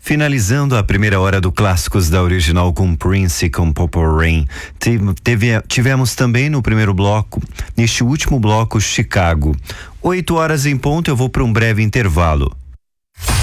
Finalizando a primeira hora do Clássicos da Original com Prince e com Purple Rain, tivemos também no primeiro bloco, neste último bloco, Chicago. 8 horas em ponto, eu vou para um breve intervalo.